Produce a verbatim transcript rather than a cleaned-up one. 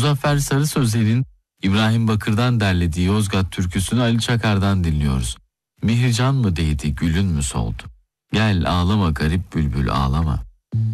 Muzaffer Sarı Sözler'in İbrahim Bakır'dan derlediği Yozgat türküsünü Ali Çakar'dan dinliyoruz. Mihrican mı değdi, gülün mü soldu? Gel ağlama garip bülbül ağlama.